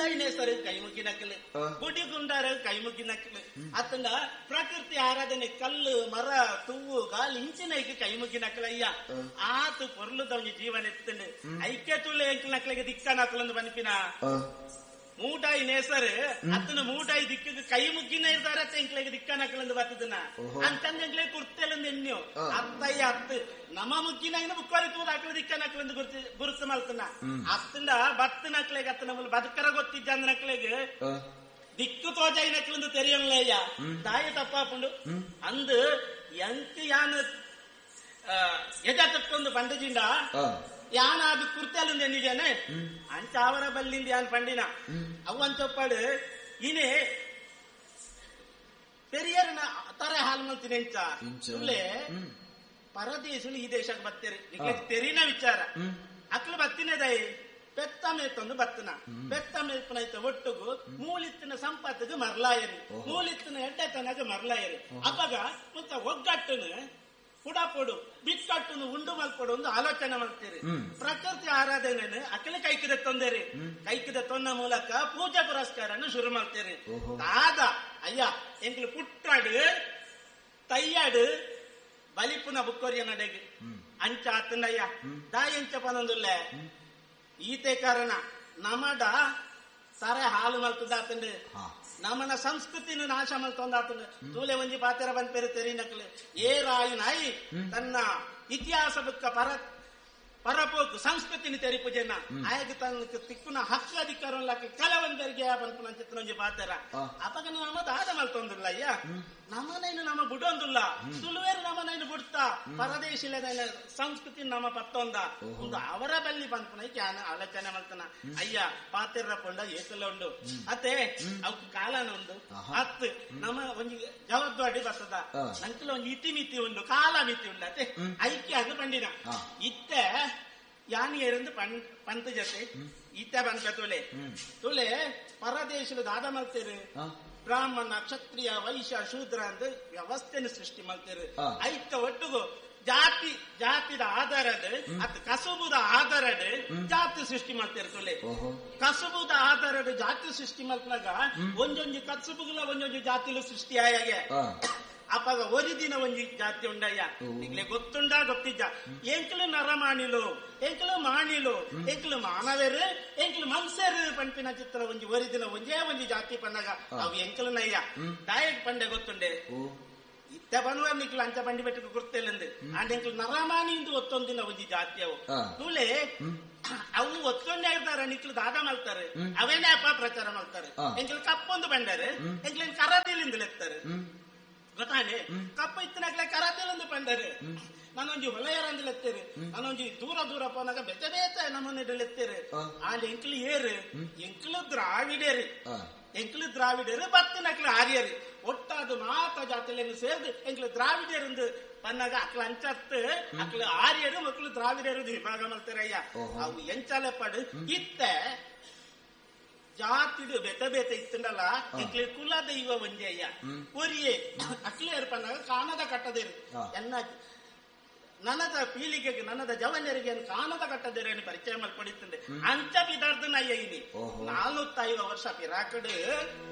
ಐನೇಸರು ಕೈ ಮುಗಿನಕ್ಕಲು, ಗುಡಿಗುಂಡಾರ ಕೈ ಮುಗಿನಕ್ಕಲು, ಅತ್ತಂಡ ಪ್ರಕೃತಿ ಆರಾಧನೆ ಕಲ್ಲು ಮರ ತುವ್ವು ಗಾಳಿ ಇಂಚಿನೈಗೆ ಕೈ ಮುಗಿನಕ್ಕಲಯ್ಯ ಆತು ಪೊರ್ಲುದವನಿ ಜೀವನ ಎತ್ತಂಡು ಐಕ್ಯ ತುಳ್ಳೆ ಎಂಕಲ್ ನಕ್ಲಿಗೆ ದಿಕ್ಕನಕ್ಕಲೊಂದು ಬನ್ಪಿನ ಮೂಟಾಯಿ ನೇಸರು ಅತ್ತನ ಮೂಟಾಯಿ ದಿಕ್ಕ ಕೈ ಮುಗ್ಗಿನ ಇರ್ತಾರ ಎಂಕ್ಲೆಗೆ ದಿಕ್ಕನಕ್ಕಲೊಂದು ಬರ್ತದನ ಅಂತಂದ್ರೆ ಕುರ್ತೇಲೊಂದು ಎಣ್ಣು ಅತ್ತಯ್ಯ ಅತ್ತು ನಮ್ಮ ಮುಗ್ಗಿನ ಬುಕ್ಕಾರಿ ತೂರ್ ಹಾಕಲು ದಿಕ್ಕನಕ್ಕಲೊಂದು ಗುರುತು ಮಲ್ತನ ಅತ್ತಂಡ ಬತ್ತನಕ್ಲೆಗೆ ಅತ್ತ ನಮ್ಮಲ್ಲಿ ಬದುಕರ ಗೊತ್ತಿದ್ದ ಅಂದ್ನಕ್ಲೆಗೆ ದಿಕ್ಕು ತೋಜಾಯಿನಕ್ಲೊಂದು ತೆರೆಯಲ್ಲಯ್ಯ ತಾಯ ತಪ್ಪಾಪುಂಡು ಅಂದು ಎಂಕ್ ಯಾನ ಎಜ ತಕ್ಕೊಂದು ಬಂದಜಿಂಡ ಯಾನ ಅದು ಕುರ್ತೇಲೊಂದು ಎನ್ನಿಜಾನೆ ಅಂಚ ಅವರ ಬಲ್ಲಿಂದ ಯಾನ್ ಪಂಡಿನ ಅವಂಚೊಪ್ಪಾಡು ಇನೇ ಪೆರಿಯರ್ನ ತರ ಹಾಲು ಮಲ್ತೀನಿ ಎಂಚ ಸುಳ್ಳೆ ಪರದೇಶಲು ಈ ದೇಶಕ್ಕೆ ಬತ್ತೇರಿ ತೆರಿನ ವಿಚಾರ ಅಕ್ಲು ಬತ್ತಿನದಾಯಿ ಪೆತ್ತ ಮೇತೊಂದು ಬತ್ತನ ಪೆತ್ತ ಮೇಲ್ಪನೈತ ಒಟ್ಟುಗು ಮೂಲಿತ್ತಿನ ಸಂಪತ್ತಿಗೆ ಮರ್ಲಾಯರಿ ಮೂಲಿತ್ತಿನ ಎಡ್ಡೆತನಗ ಮರ್ಲಾಯರಿ ಅವಾಗ ಮುಂತ ಒಗ್ಗಟ್ಟನು ಪುಡಾಪೊಡು ಬಿಕ್ಕಟ್ಟನ್ನು ಉಂಡು ಮಲ್ಪಡು ಒಂದು ಆಲೋಚನೆ ಮಾಡ್ತೀರಿ ಪ್ರಕೃತಿ ಆರಾಧನೆ ಅಕ್ಕಲೆ ಕೈಕಿದ ತೊಂದೇರಿ ಕೈಕಿದ ತೊಂದ ಮೂಲಕ ಪೂಜಾ ಪುರಸ್ಕಾರನ್ನು ಶುರು ಮಾಡ್ತೀರಿ ಆದ ಅಯ್ಯ ಎಂಕ್ಲು ಪುಟ್ಟಾಡು ತಯ್ಯಾಡು ಬಲಿಪುನ ಬುಕ್ಕೋರಿಯ ನಡೆಗೆ ಅಂಚ ಆತಂಡಯ್ಯ ದಾಯಂಚ ಪನೊಂದುಲ್ಲ ಈತೆ ಕಾರಣ ನಮಡ ಸರೆ ಹಾಲು ಮಲ್ತದಾತಂಡು ನಮ್ಮನ ಸಂಸ್ಕೃತಿನ ನಾಶ ಮಲ್ತೊಂದಾತಂಡು ತೂಲೆ ಒಂಜಿ ಪಾತೆರ ಬಂದ್ಪೇರು ತೆರಿನಕ್ಲೆ ಏ ರಾಯಿನಾಯಿ ತನ್ನ ಇತಿಹಾಸ ಬುಕ್ಕ ಪರಪೋಕು ಸಂಸ್ಕೃತಿನಿ ತೆರಿಪು ಜನ ಆಯ್ಕೆ ತನ್ನ ತಿಕ್ಕುನ ಹಕ್ಕ ಅಧಿಕಾರಕ್ಕೆ ಕಲವಂದರಿಗೆ ಬಂದ್ಪುನ ಚಿತ್ರೊಂಜಿ ಪಾತೆರ ಅಪಗ ನಮ್ಮ ದಾದ ಮಲ್ತೊಂದುಲ್ಲ ಅಯ್ಯ ನಮ್ಮನೈನು ನಮ್ಮ ಬಿಡೊಂದುಲ್ಲ ಸುಳುವೇರು ನಮ್ಮನೈನು ಬಿಡ್ತಾ ಪರದೇಶಿಲ ಸಂಸ್ಕೃತಿ ನಮ್ಮ ಪತ್ತೊಂದ ಒಂದು ಅವರ ಬಲ್ಲಿ ಬಂದ್ಪುನ ಆಲೋಚನೆ ಮಾಡ್ತಾನ ಅಯ್ಯ ಪಾತೆರ ಪೊಂಡ ಏಕಲ ಉಂಡು ಅತ್ತೆ ಅವಕ್ಕೆ ಕಾಲನ ಉಂಡು ಅತ್ತು ನಮ್ಮ ಒಂಜಿ ಜವಾಬ್ದಾರಿ ಬರ್ತದ ನಂಕಲ ಒಂಜಿ ಇತಿ ಮಿತಿ ಉಂಡು ಕಾಲ ಮಿತಿ ಉಂಡು ಅತ್ತೆ ಐಕ್ಯ ಅದು ಪಂಡಿನ ಇತ್ತೆ ಯಾನಿಯರಿಂದ ಪಂತ ಜೊತೆ ಈತ ಬಂತ ತುಳೆ ಪರದೇಶದ ದಾದ ಮಲ್ತೇರು ಬ್ರಾಹ್ಮಣ ಕ್ಷತ್ರಿಯ ವೈಶ್ಯ ಶೂದ್ರ ಅಂತ ವ್ಯವಸ್ಥೆನ ಸೃಷ್ಟಿ ಮಾಡ್ತೇರು ಐತ ಒಟ್ಟುಗು ಜಾತಿದ ಆಧಾರದ ಅತ್ ಕಸುಬುದ ಆಧಾರದ ಜಾತಿ ಸೃಷ್ಟಿ ಮಾಡ್ತೇರು ತುಳೆ ಕಸುಬುದ ಆಧಾರದ ಜಾತಿ ಸೃಷ್ಟಿ ಮಾಡ್ತಾಗ ಒಂದೊಂದು ಕಸುಬುಗಳ ಒಂದೊಂದು ಜಾತಿಲು ಸೃಷ್ಟಿ ಆಯಾಗೆ ಅಪ್ಪಾಗ ಒರಿದಿನ ಒಂಜಿ ಜಾತಿ ಉಂಡಯ್ಯ ನಿಗ್ಲೆ ಗೊತ್ತುಂಡ ಗೊತ್ತಿದ್ದ ಎಂಕ್ಲು ನರಮಾಣಿಲು ಎಂಕ್ಲು ಮಾಣಿಲು ಎಂಕ್ಲು ಮಾನವೇರು ಎಂಕ್ಲು ಮನ್ಸೇರು ಪಂಪಿನ ಚಿತ್ರ ಒಂಜಿ ಒರಿದಿನ ಒಂಜಿ ಜಾತಿ ಪಂಡಗ ಅವು ಎಂಕ್ಲನಯ್ಯ ಡಯಟ್ ಪಂಡೆ ಗೊತ್ತುಂಡೆ ಇತ್ತ ಬನ್ನುವ ನಿಕ್ಲು ಅಂಚ ಬಂಡಿ ಬೆಟ್ಟಕ್ಕೆ ಗುರ್ತೇಲೆಂದು ಅಂಡ್ ಎಂಕ್ಲು ನರಮಾಣಿ ಇಂದು ಒತ್ತೊಂದಿನ ಒಂಜಿ ಜಾತಿ ಅವು ತೂಲೆ ಅವು ಒತ್ತೊಂಡೆ ಇರ್ತಾರ ನಿಕ್ಲು ದಾದ ಮಾಡ್ತಾರೆ ಅವೇನೇ ಅಪ್ಪ ಪ್ರಚಾರ ಮಾಡ್ತಾರೆ ಎಂಕ್ಲು ಕಪ್ಪೊಂದು ಬಂಡಾರೆ ಎಂಕ್ಲೇನ್ ಕರಾದಿಲಿಂದಲೆತ್ತಾರೆ ಗೊತ್ತಾನೆ ಕಪ್ಪ ಇತ್ತಿನಾಗ್ಲೆ ಕರಾತೆಲೊಂದು ಪಂಡರೆ ನಾನೊಂಜಿ ಹೊಲೆಯರಂದಿಲೆತ್ತೇರಿ ನಾನೊಂಜಿ ದೂರ ಪೋನಾಗ ಬೆತ್ತ ನಮ್ಮನೆಲೆತ್ತೇರಿ ಆ ಎಂಕ್ಲು ಏರು ಎಂಕ್ಲು ದ್ರಾವಿಡೇರಿ ಎಂಕ್ಲು ದ್ರಾವಿಡೇರು ಬತ್ತಿನಕ್ಲು ಆರ್ಯರಿ ಒಟ್ಟಾದು ಮಾತ ಜಾತಿಲೇನು ಸೇರ್ದು ಎಂಕ್ಲು ದ್ರಾವಿಡೇರು ಪನ್ನಾಗ ಅಕ್ಲ ಅಂಚತ್ತು ಅಕ್ಲು ಆರ್ಯರು ಮಕ್ಳು ದ್ರಾವಿಡೇರು ವಿಭಾಗ ಮಾಡ್ತಾರಯ್ಯ ಅವು ಎಂಚಾಲೆ ಪಡು ಇತ್ತೆ ಜಾತಿಡು ಬೆತ್ತ ಇತ್ತಂಡಲ್ಲ ಎಂಕ್ಲೆ ಕುಲ ದೈವ ಒಂಜಿ ಅಯ್ಯ ಒರಿಯೇ ಅಕ್ಲೆ ಏರ್ಪಂಡಾಗ ಕಾಣದ ಕಟ್ಟದೇರು ಎನ್ನ ನನದ ಪೀಳಿಗೆಗೆ ನನ್ನದ ಜವನರಿಗೆ ಕಾಣದ ಕಟ್ಟದೇರೇನು ಪರಿಚಯ ಮಾಡ್ಕೊಂಡಿತ್ತಂದೆ ಅಂಚ ಬಿದಾರ್ದನ ಅಯ್ಯ ಇಲ್ಲಿ 450 ವರ್ಷ ಪಿರಾಕಡು